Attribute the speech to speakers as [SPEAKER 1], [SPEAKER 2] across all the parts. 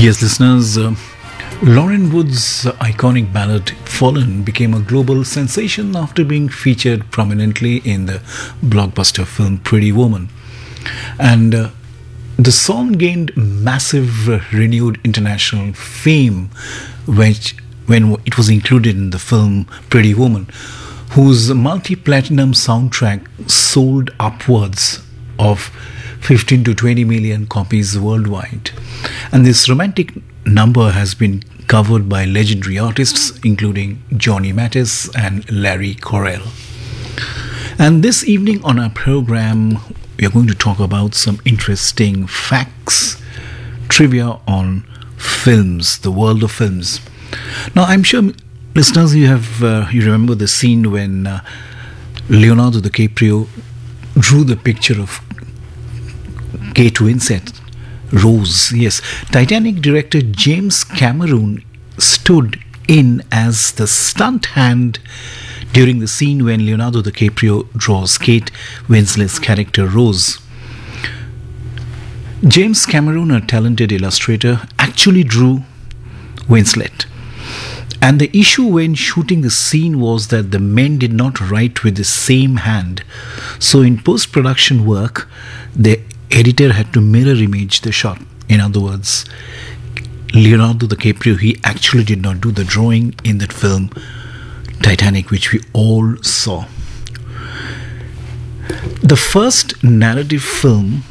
[SPEAKER 1] Yes, listeners, Lauren Wood's iconic ballad Fallen became a global sensation after being featured prominently in the blockbuster film Pretty Woman. And the song gained massive renewed international fame when it was included in the film Pretty Woman, whose multi-platinum soundtrack sold upwards of 15 to 20 million copies worldwide. And this romantic number has been covered by legendary artists including Johnny Mathis and Larry Correll. And this evening on our program, we are going to talk about some interesting facts, trivia on films, the world of films. Now, I'm sure listeners, you remember the scene when Leonardo DiCaprio drew the picture of Kate Winslet, Rose. Yes, Titanic director James Cameron stood in as the stunt hand during the scene when Leonardo DiCaprio draws Kate Winslet's character Rose. James Cameron, a talented illustrator, actually drew Winslet. And the issue when shooting the scene was that the men did not write with the same hand. So in post-production work, the editor had to mirror image the shot. In other words, Leonardo DiCaprio, he actually did not do the drawing in that film Titanic, which we all saw. The first narrative film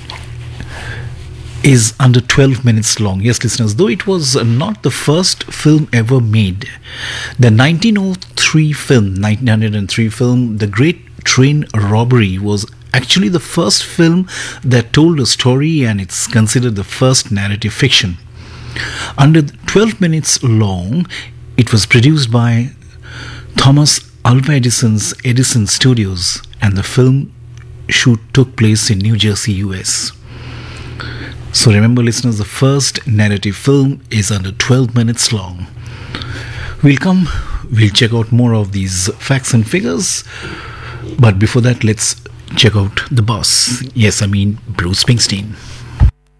[SPEAKER 1] is under 12 minutes long. Yes, listeners, though it was not the first film ever made. The 1903 film, The Great Train Robbery, was actually the first film that told a story, and it's considered the first narrative fiction. Under 12 minutes long, it was produced by Thomas Alva Edison's Edison Studios, and the film shoot took place in New Jersey, US. So remember, listeners, the first narrative film is under 12 minutes long. We'll check out more of these facts and figures. But before that, let's check out the boss. Yes, I mean Bruce Springsteen.